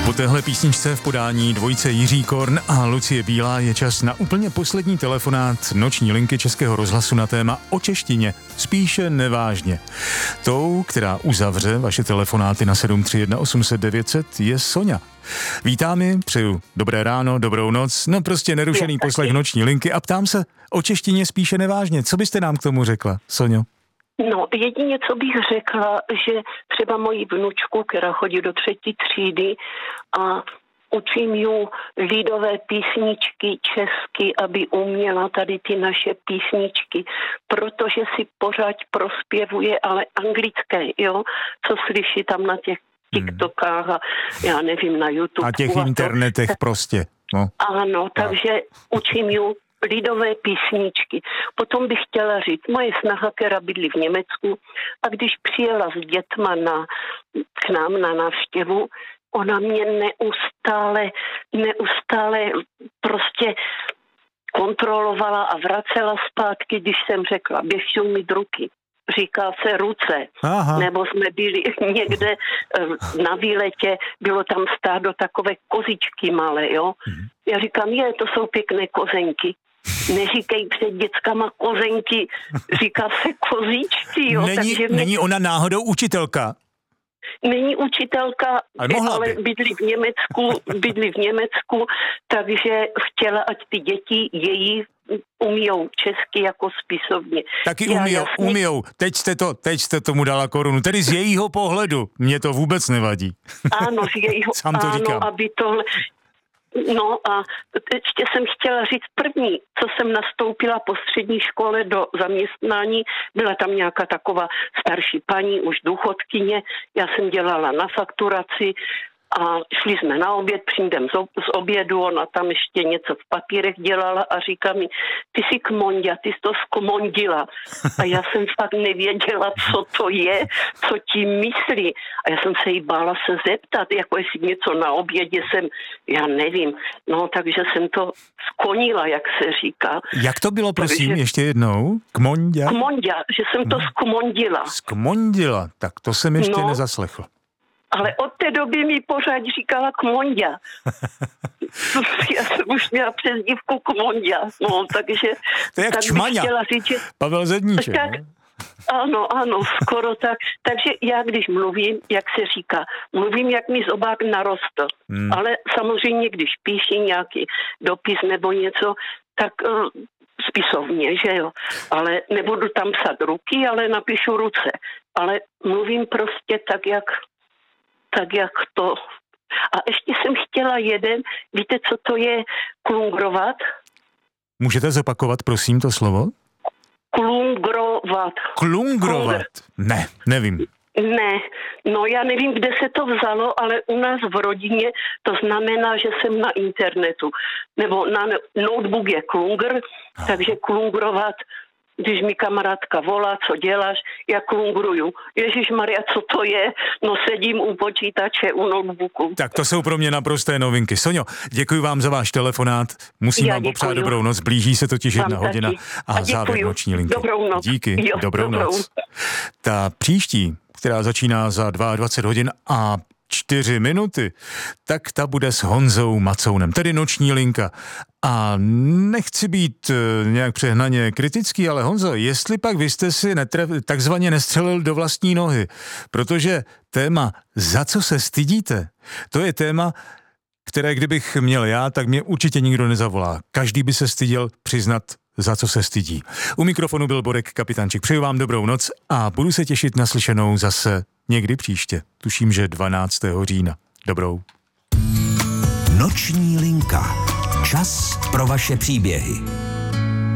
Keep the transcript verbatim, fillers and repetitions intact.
Po téhle písničce v podání dvojice Jiří Korn a Lucie Bílá je čas na úplně poslední telefonát noční linky Českého rozhlasu na téma o češtině, spíše nevážně. Tou, která uzavře vaše telefonáty na sedm tři jedna osm set devět set, je Soňa. Vítám ji, přeju dobré ráno, dobrou noc, no prostě nerušený poslech noční linky a ptám se o češtině spíše nevážně. Co byste nám k tomu řekla, Soňo? No, jedině, co bych řekla, že třeba moji vnučku, která chodí do třetí třídy a učím ju lidové písničky česky, aby uměla tady ty naše písničky, protože si pořád prospěvuje, ale anglické, jo, co slyší tam na těch TikTokách a já nevím, na YouTube. A těch a internetech to. Prostě. No. Ano, takže učím ju lidové písničky. Potom bych chtěla říct, moje snaha, která bydlí v Německu, a když přijela s dětma na, k nám na návštěvu, ona mě neustále, neustále prostě kontrolovala a vracela zpátky, když jsem řekla, běž umýt ruky. Říká se ruce. Aha. Nebo jsme byli někde na výletě, bylo tam stádo takové kozičky malé, jo. Mhm. Já říkám, je, to jsou pěkné kozenky. Neříkej před dětskama kozenky, říká se kozičky, jo. Není, takže mě... není ona náhodou učitelka? Není učitelka, ale, ale bydlí v Německu, bydlí v Německu, takže chtěla, ať ty děti její umíjou česky jako spisovně. Taky umíjou, jasně... umíjou. Teď jste, to, teď jste tomu dala korunu. Tedy z jejího pohledu. Mně to vůbec nevadí. Ano, z jejího, Sám to ano, říkám. aby tohle... No a ještě jsem chtěla říct první, co jsem nastoupila po střední škole do zaměstnání, byla tam nějaká taková starší paní, už důchodkyně, já jsem dělala na fakturaci a šli jsme na oběd, přijdem z obědu, ona tam ještě něco v papírech dělala a říká mi, ty jsi kmondia, ty jsi to zkmondila. A já jsem fakt nevěděla, co to je, co tím myslí. A já jsem se jí bála se zeptat, jako jestli něco na obědě jsem, já nevím. No, takže jsem to skonila, jak se říká. Jak to bylo, prosím, takže, ještě jednou? Kmondia? Kmondia, že jsem to zkmondila. Zkmondila, tak to jsem ještě no. nezaslechl. Ale od té doby mi pořád říkala Kmondia. Já jsem už měla přezdívku Kmondia. No, takže... To je jak tak Čmaňa. Říct, že... Pavel Zedníček. Tak, ano, ano, skoro tak. Takže já, když mluvím, jak se říká, mluvím, jak mi zobák narostl. Hmm. Ale samozřejmě, když píši nějaký dopis nebo něco, tak... Uh, spisovně, že jo. Ale nebudu tam psat ruky, ale napíšu ruce. Ale mluvím prostě tak, jak tak jak to. A ještě jsem chtěla jeden, víte, co to je klungrovat? Můžete zopakovat, prosím, to slovo? Klungrovat. Klungrovat? Klungr. Ne, nevím. Ne, no já nevím, kde se to vzalo, ale u nás v rodině to znamená, že jsem na internetu. Nebo na notebook je klungr, ah. takže klungrovat. Když mi kamarádka volá, co děláš, já klungruju. Ježišmarja, co to je? No sedím u počítače, u notebooku. Tak to jsou pro mě naprosté novinky. Soňo, děkuji vám za váš telefonát. Musím já vám děkuju. popřát dobrou noc. Blíží se totiž jedna vám hodina a, a závěr noční linky. Dobrou noc. Díky, jo, dobrou, dobrou noc. Ta příští, která začíná za dvacet dva hodin a čtyři minuty, tak ta bude s Honzou Macounem, tedy noční linka. A nechci být e, nějak přehnaně kritický, ale Honzo, jestli pak vy jste si netref, takzvaně nestřelil do vlastní nohy, protože téma za co se stydíte, to je téma, které kdybych měl já, tak mě určitě nikdo nezavolá. Každý by se styděl přiznat, za co se stydí. U mikrofonu byl Borek Kapitančík. Přeju vám dobrou noc a budu se těšit na slyšenou zase někdy příště. Tuším, že dvanáctého října. Dobrou. Noční linka. Čas pro vaše příběhy.